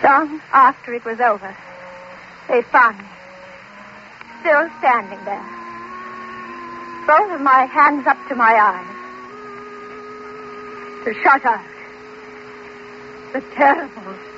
Long after it was over, they found me, still standing there, both of my hands up to my eyes, to shut out the terrible